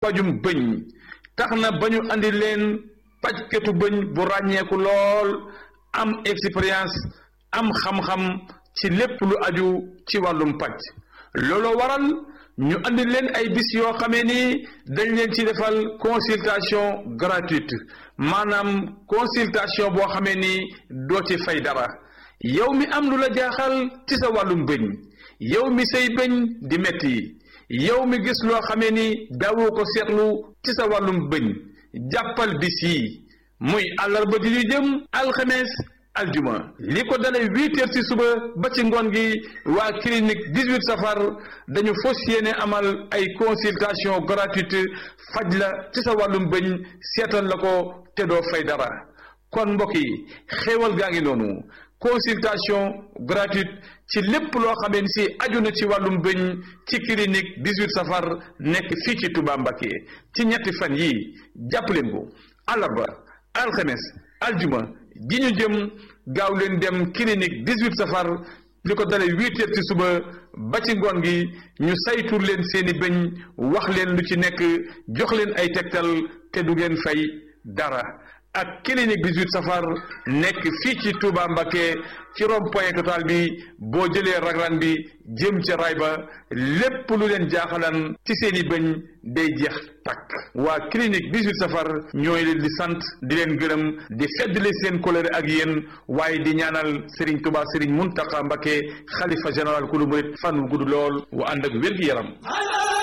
pajum bëñ tax na ba ñu andi leen pajkatu bëñ bu ràññeeku lool am expérience am xam-xam ci lépp lu aju ci wàllum paj looloo waral ñu andi leen ay bis yoo xamee ni dañ leen ci defal consultation gratuite maanaam consultation boo xamee ni doo ci fay dara yow mi am lu la jaaxal ci sa wàllum bëñ yow mi say bëñ di metti yow mi gis loo xamee ni daawoo ko seetlu ci sa wàllum bëñ jàppal bis yi muy àllarba ji ñu jëm alxames aljuma li ko dalee 8 heures ci suba ba ci ngoon gi waa clinique 18 safar dañu fas yéene amal ay consultation gratuite faj la ci sa wàllum bëñ seetal la ko te doo fay dara kon mbokk yi xéewal gaa ngi noonu consultation gratuite ci lépp loo xamee ni si aju na ci wàllum bëñ ci clinique 18 safar nekk fii ci Touba Mbacké ci ñetti fan yii jàpp leen ko àllarba alxames aljuma ji ñu jëm gaaw leen dem clinique 18 safar li ko dalee 8 heures ci suba ba ci ngoon gi ñu saytur leen seeni bëñ wax leen lu ci nekk jox leen ay tegtal te du ngeen fay dara ak clinique 18 safar nekk fii ci Touba Mbacké ci rond-point Total bi boo jëlee raglan bi jëm ca raay ba lépp lu leen jaaxalan ci seeni bëñ day jeex takk waa clinique 18 safar ñooy leen di sant di leen gërëm di feddali seen kóllëre ak yéen waaye di ñaanal Serigne Touba Serigne Mountakha Mbacké xalifa général kulu murit fan wu gudd lool wa ànd ak wér-gi-yaram